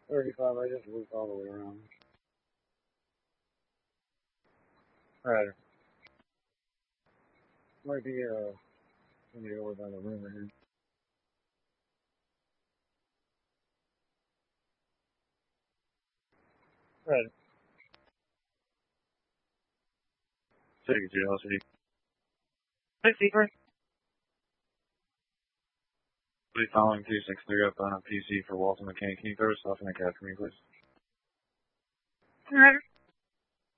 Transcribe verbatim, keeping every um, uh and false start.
thirty-five, I just looped all the way around. Alright. Might be, uh, somebody over by the river here. Right. City, Jail City. Hey, Secret. Please following two six three up on a P C for Walton McKinney. Can you throw stuff in the cab for me, please? Alright.